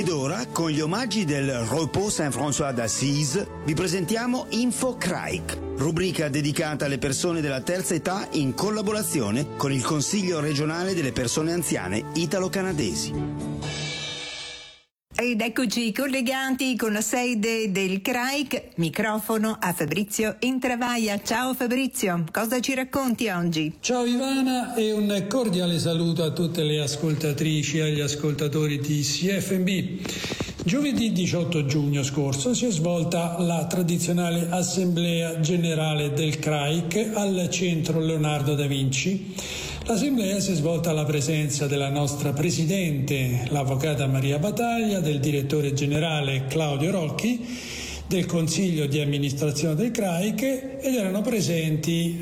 Ed ora, con gli omaggi del Repos Saint-François d'Assise, vi presentiamo Info CRAIC, rubrica dedicata alle persone della terza età in collaborazione con il Consiglio regionale delle persone anziane italo-canadesi. Ed eccoci collegati con la sede del CRAIC, microfono a Fabrizio Intravaglia. Ciao Fabrizio, cosa ci racconti oggi? Ciao Ivana e un cordiale saluto a tutte le ascoltatrici e agli ascoltatori di CFMB. Giovedì 18 giugno scorso si è svolta la tradizionale Assemblea Generale del CRAIC al Centro Leonardo da Vinci. L'assemblea si è svolta alla presenza della nostra presidente, l'avvocata Maria Battaglia, del direttore generale Claudio Rocchi, del consiglio di amministrazione del CRAIC ed erano presenti